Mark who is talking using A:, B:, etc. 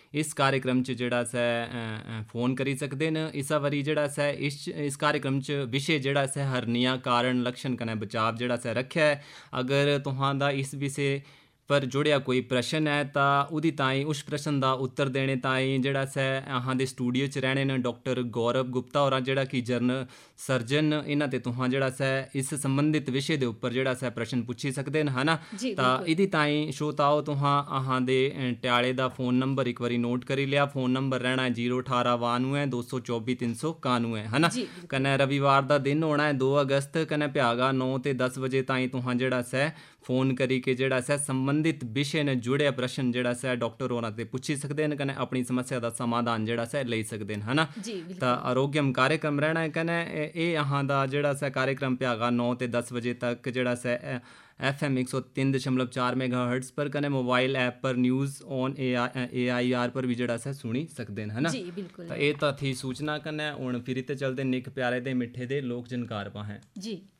A: इस कार्यक्रम च जेह्ड़ा असें फोन करी सकदे न। इस बारी जेह्ड़ा असें इस कार्यक्रम च विशे जेह्ड़ा असें हरनिया कारण लक्षण कन्नै बचाव जेह्ड़ा असें रक्खेआ है। अगर तुहां इस विशे पर जुड़िया कोई प्रश्न है तां उहदी ताईं उस प्रश्न का उत्तर देने ताईं जेह्ड़ा असें अहां दे स्टूडियो च रहने न डॉक्टर गौरव गुप्ता होर जेह्ड़ा कि जर्नल सर्जन न। इन्हां ते तुहां जेह्ड़ा असें इस संबंधित विशे दे उप्पर जेह्ड़ा असें प्रश्न पुच्छी सकदे न, है ना।
B: जी
A: तां
B: बिल्कुल।
A: इहदी ताईं श्रोताओ तुहां अहां दे ट्याले दा फ़ोन नंबर एक बारी नोट करी लिया। फ़ोन नंबर रहना है 01892 224 391, है ना।
B: जी बिल्कुल।
A: कन्नै रविवार दा दिन होना है 2 अगस्त, कन्नै भ्यागा 9 ते 10 बजे ताईं तुहां जेह्ड़ा असें फ़ोन करी के जेह्ड़ा असें संबंधित विशे ने जुड़े प्रश्न जेह्ड़ा असें डॉक्टर होरां ते पुच्छी सकदे न, कन्नै अपनी समस्या दा समाधान जेह्ड़ा असें लेई सकदे न, है ना।
B: जी
A: तां
B: बिल्कुल।
A: आरोग्यम कार्यक्रम रहना है। कन्नै एह् अहां दा जेह्ड़ा असें कार्यक्रम भ्यागा 9 ते 10 बजे तक जेह्ड़ा असें FM 103.4 मेगाहर्ट्ज़ पर, कन्नै मोबाइल ऐप पर न्यूज़ ऑन AIR पर भी जेह्ड़ा असें सुनी सकदे न, है ना।
B: जी बिल्कुल।
A: तां एह् तां थी सूचना। कन्नै हुण फिरी ते चलदे न इक प्यारे दे मिट्ठे दे लोक जनकार पाहें।
B: जी।